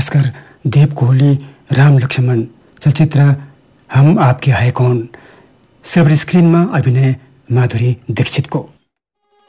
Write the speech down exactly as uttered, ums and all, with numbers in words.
पुरस्कार देव कोहली राम लक्ष्मण चलचित्र हम आपके है कौन सिल्भर स्क्रिनमा अभिनय माधुरी दीक्षितको।